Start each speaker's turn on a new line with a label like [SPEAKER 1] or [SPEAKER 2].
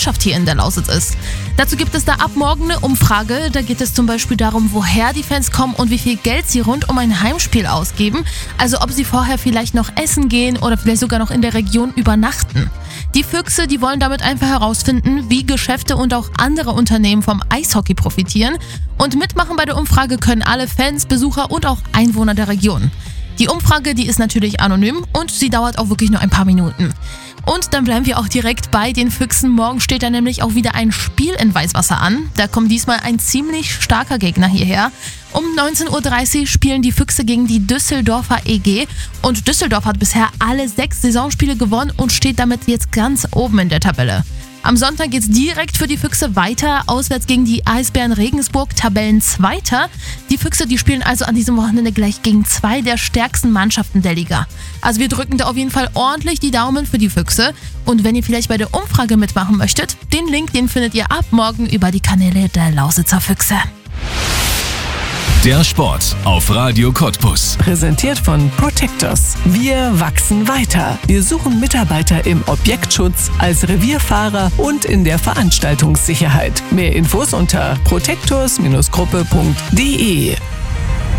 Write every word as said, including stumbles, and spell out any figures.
[SPEAKER 1] Mannschaft hier in der Lausitz ist. Dazu gibt es da ab morgen eine Umfrage. Da geht es zum Beispiel darum, woher die Fans kommen und wie viel Geld sie rund um ein Heimspiel ausgeben. Also ob sie vorher vielleicht noch essen gehen oder vielleicht sogar noch in der Region übernachten. Die Füchse, die wollen damit einfach herausfinden, wie Geschäfte und auch andere Unternehmen vom Eishockey profitieren. Und mitmachen bei der Umfrage können alle Fans, Besucher und auch Einwohner der Region. Die Umfrage, die ist natürlich anonym und sie dauert auch wirklich nur ein paar Minuten. Und dann bleiben wir auch direkt bei den Füchsen. Morgen steht da nämlich auch wieder ein Spiel in Weißwasser an. Da kommt diesmal ein ziemlich starker Gegner hierher. Um neunzehn Uhr dreißig spielen die Füchse gegen die Düsseldorfer E G. Und Düsseldorf hat bisher alle sechs Saisonspiele gewonnen und steht damit jetzt ganz oben in der Tabelle. Am Sonntag geht's direkt für die Füchse weiter, auswärts gegen die Eisbären Regensburg, Tabellenzweiter. Die Füchse, die spielen also an diesem Wochenende gleich gegen zwei der stärksten Mannschaften der Liga. Also wir drücken da auf jeden Fall ordentlich die Daumen für die Füchse. Und wenn ihr vielleicht bei der Umfrage mitmachen möchtet, den Link, den findet ihr ab morgen über die Kanäle der Lausitzer Füchse.
[SPEAKER 2] Der Sport auf Radio Cottbus.
[SPEAKER 3] Präsentiert von Protectors. Wir wachsen weiter. Wir suchen Mitarbeiter im Objektschutz, als Revierfahrer und in der Veranstaltungssicherheit. Mehr Infos unter protectors Gruppe punkt de.